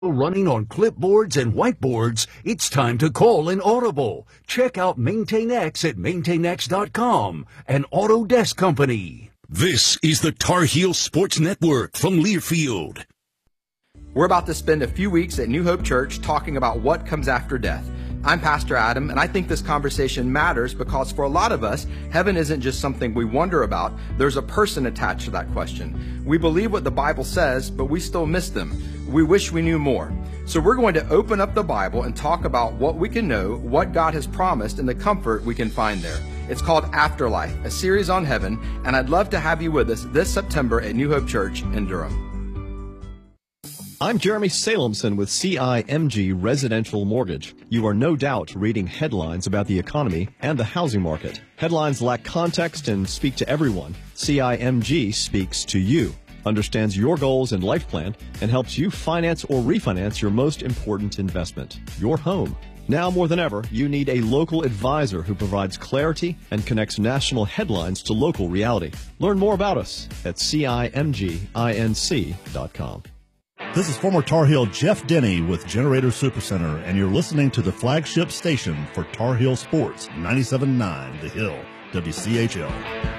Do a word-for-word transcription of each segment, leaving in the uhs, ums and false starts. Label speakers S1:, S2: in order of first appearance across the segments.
S1: running on clipboards and whiteboards, it's time to call an Audible. Check out MaintainX at maintain x dot com, an Autodesk company.
S2: This is the Tar Heel Sports Network from Learfield.
S3: We're about to spend a few weeks at New Hope Church talking about what comes after death. I'm Pastor Adam, and I think this conversation matters because for a lot of us, heaven isn't just something we wonder about. There's a person attached to that question. We believe what the Bible says, but we still miss them. We wish we knew more. So we're going to open up the Bible and talk about what we can know, what God has promised, and the comfort we can find there. It's called Afterlife, a series on heaven, and I'd love to have you with us this September at New Hope Church in Durham.
S4: I'm Jeremy Salemson with C I M G Residential Mortgage. You are no doubt reading headlines about the economy and the housing market. Headlines lack context and speak to everyone. C I M G speaks to you, understands your goals and life plan, and helps you finance or refinance your most important investment, your home. Now more than ever, you need a local advisor who provides clarity and connects national headlines to local reality. Learn more about us at C I M G inc dot com.
S5: This is former Tar Heel Jeff Denny with Generator Supercenter, and you're listening to the flagship station for Tar Heel Sports, ninety-seven point nine The Hill, W C H L.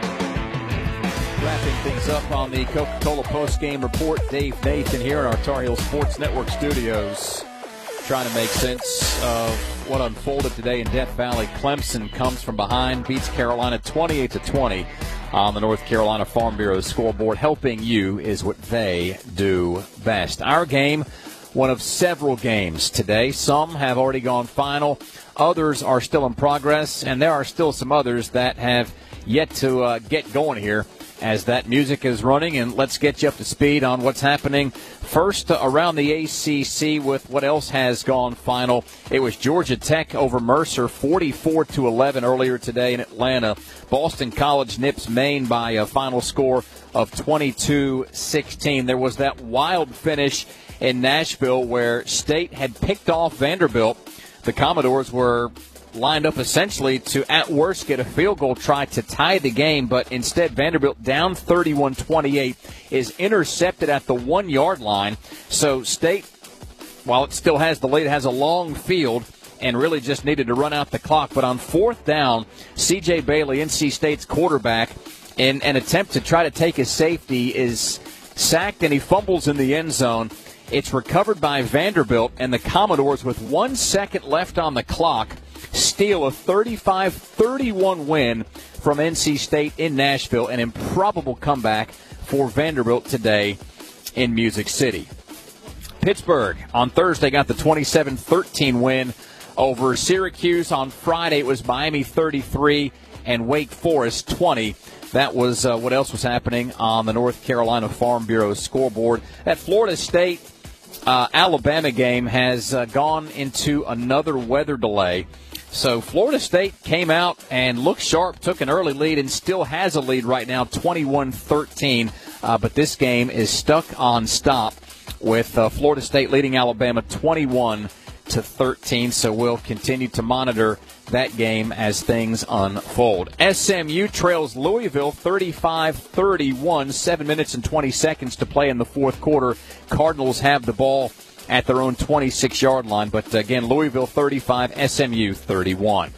S6: Wrapping things up on the Coca-Cola post-game report, Dave Nathan here in our Tar Heel Sports Network studios, trying to make sense of what unfolded today in Death Valley. Clemson comes from behind, beats Carolina twenty-eight to twenty. On the North Carolina Farm Bureau scoreboard. Helping you is what they do best. Our game, one of several games today. Some have already gone final. Others are still in progress. And there are still some others that have yet to uh, get going here as that music is running. And let's get you up to speed on what's happening first uh, around the A C C with what else has gone final. It was Georgia Tech over Mercer, forty-four to eleven earlier today in Atlanta. Boston College nips Maine by a final score of twenty-two sixteen. There was that wild finish in Nashville where State had picked off Vanderbilt. The Commodores were lined up essentially to, at worst, get a field goal try to tie the game, but instead Vanderbilt, down thirty-one twenty-eight, is intercepted at the one-yard line. So State, while it still has the lead, has a long field and really just needed to run out the clock. But on fourth down, C J Bailey, N C State's quarterback, in an attempt to try to take his safety, is sacked and he fumbles in the end zone. It's recovered by Vanderbilt, and the Commodores, with one second left on the clock, steal a thirty-five thirty-one win from N C State in Nashville, an improbable comeback for Vanderbilt today in Music City. Pittsburgh on Thursday got the twenty-seven thirteen win over Syracuse. On Friday it was Miami thirty-three and Wake Forest twenty. That was uh, what else was happening on the North Carolina Farm Bureau scoreboard. That Florida State uh, Alabama game has uh, gone into another weather delay. So Florida State came out and looked sharp, took an early lead, and still has a lead right now, twenty-one thirteen. Uh, but this game is stuck on stop with uh, Florida State leading Alabama twenty-one to thirteen. So we'll continue to monitor that game as things unfold. S M U trails Louisville thirty-five thirty-one, seven minutes and twenty seconds to play in the fourth quarter. Cardinals have the ball at their own twenty-six-yard line. But, again, Louisville thirty-five, S M U thirty-one.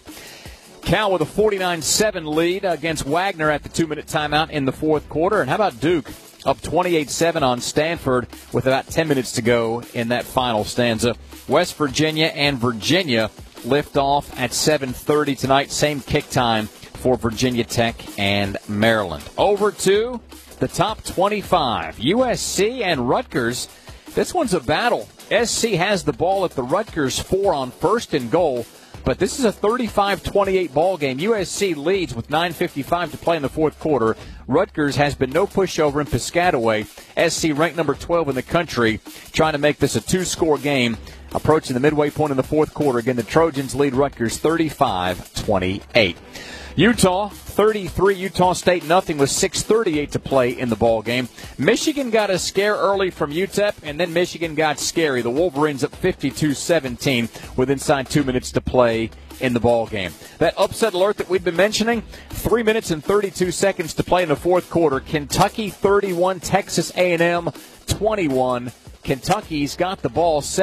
S6: Cal with a forty-nine seven lead against Wagner at the two-minute timeout in the fourth quarter. And how about Duke up twenty-eight seven on Stanford with about ten minutes to go in that final stanza. West Virginia and Virginia lift off at seven thirty tonight. Same kick time for Virginia Tech and Maryland. Over to the top twenty-five. U S C and Rutgers. This one's a battle. S C has the ball at the Rutgers four on first and goal, but this is a thirty-five twenty-eight ball game. U S C leads with nine fifty-five to play in the fourth quarter. Rutgers has been no pushover in Piscataway. S C ranked number twelve in the country, trying to make this a two-score game. Approaching the midway point in the fourth quarter. Again, the Trojans lead Rutgers thirty-five twenty-eight. Utah thirty-three, Utah State nothing with six thirty-eight to play in the ball game. Michigan got a scare early from U T E P, and then Michigan got scary. The Wolverines up fifty-two seventeen with inside two minutes to play in the ball game. That upset alert that we've been mentioning, three minutes and thirty-two seconds to play in the fourth quarter. Kentucky thirty-one, Texas A and M twenty-one. Kentucky's got the ball.